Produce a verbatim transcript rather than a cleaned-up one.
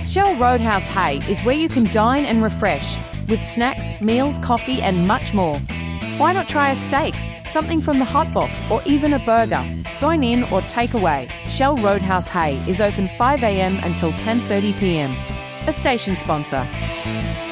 Shell Roadhouse Hay is where you can dine and refresh with snacks, meals, coffee and much more. Why not try a steak, something from the hot box or even a burger? Dine in or take away. Shell Roadhouse Hay is open five a m until ten thirty p m. A station sponsor.